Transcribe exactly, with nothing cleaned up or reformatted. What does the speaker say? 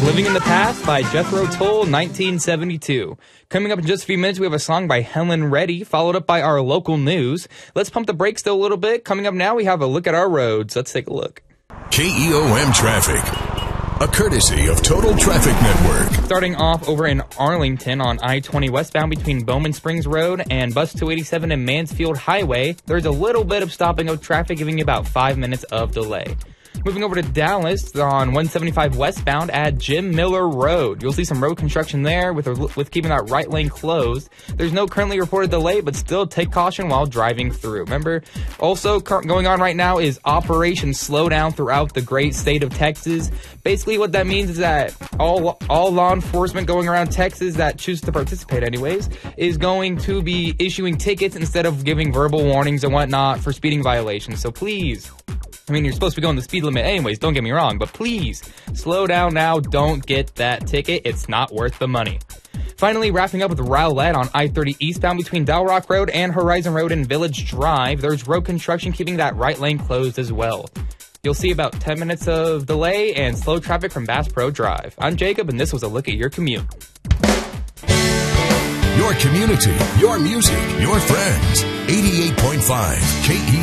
Living in the Past by Jethro Tull, nineteen seventy-two. Coming up in just a few minutes, we have a song by Helen Reddy, followed up by our local news. Let's pump the brakes though a little bit. Coming up now, we have a look at our roads. Let's take a look. K E O M Traffic, a courtesy of Total Traffic Network. Starting off over in Arlington on I twenty westbound between Bowman Springs Road and Bus two eighty-seven and Mansfield Highway, there's a little bit of stopping of traffic, giving you about five minutes of delay. Moving over to Dallas on one seventy-five westbound at Jim Miller Road. You'll see some road construction there with with keeping that right lane closed. There's no currently reported delay, but still take caution while driving through. Remember, also going on right now is Operation Slowdown throughout the great state of Texas. Basically what that means is that all all law enforcement going around Texas that choose to participate anyways is going to be issuing tickets instead of giving verbal warnings and whatnot for speeding violations. So please, I mean, you're supposed to be going the speed limit anyways, don't get me wrong, but please, slow down now, don't get that ticket, it's not worth the money. Finally, wrapping up with Rowlett on I thirty eastbound between Bell Rock Road and Horizon Road and Village Drive, there's road construction keeping that right lane closed as well. You'll see about ten minutes of delay and slow traffic from Bass Pro Drive. I'm Jacob, and this was a look at your commute. Your community, your music, your friends. eighty-eight point five K E